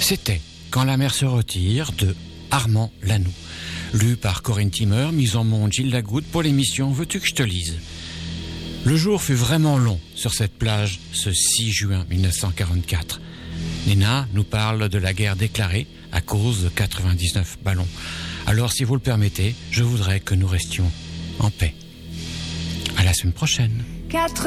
C'était Quand la mer se retire de Armand Lanoux. Lu par Corinne Timmer, mise en monde Gilles Lagoutte pour l'émission Veux-tu que je te lise? Le jour fut vraiment long sur cette plage ce 6 juin 1944. Nina nous parle de la guerre déclarée à cause de 99 ballons. Alors si vous le permettez, je voudrais que nous restions en paix. À la semaine prochaine.